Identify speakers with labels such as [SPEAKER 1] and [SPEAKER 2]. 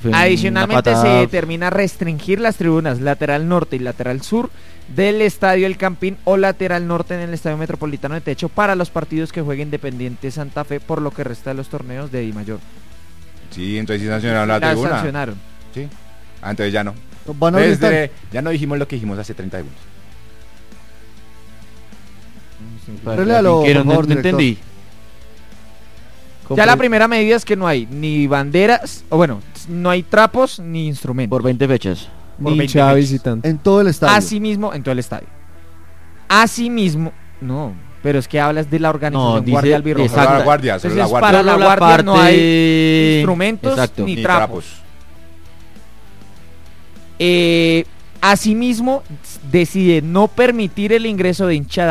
[SPEAKER 1] Adicionalmente se determina restringir las tribunas lateral norte y lateral sur del Estadio El Campín o lateral norte en el Estadio Metropolitano de Techo para los partidos que juegue Independiente Santa Fe por lo que resta de los torneos de Dimayor.
[SPEAKER 2] Sí, entonces sí sancionaron la tribuna.
[SPEAKER 1] Sancionaron.
[SPEAKER 2] Sí. Entonces ya no.
[SPEAKER 3] Van a
[SPEAKER 2] Ya no dijimos lo que dijimos hace 30 segundos.
[SPEAKER 3] Reléalo, por favor,
[SPEAKER 4] no entendí.
[SPEAKER 1] Ya la primera medida es que no hay ni banderas, o bueno, no hay trapos ni instrumentos.
[SPEAKER 4] Por 20 fechas.
[SPEAKER 1] Por
[SPEAKER 5] Ni
[SPEAKER 1] 20
[SPEAKER 5] hinchada
[SPEAKER 1] fechas.
[SPEAKER 5] visitante.
[SPEAKER 3] En todo el estadio.
[SPEAKER 1] Asimismo, en todo el estadio. Asimismo, no, pero es que hablas de la organización
[SPEAKER 4] No, dice-
[SPEAKER 1] Guardia Albirroja.
[SPEAKER 4] exacto.
[SPEAKER 2] Solo la guardia, solo la
[SPEAKER 1] Entonces,
[SPEAKER 2] guardia.
[SPEAKER 1] para la
[SPEAKER 4] Solo
[SPEAKER 1] guardia no
[SPEAKER 4] parte-
[SPEAKER 1] hay instrumentos
[SPEAKER 4] Exacto.
[SPEAKER 1] ni
[SPEAKER 2] Ni
[SPEAKER 1] trapos. Asimismo, decide no permitir el ingreso de hinchada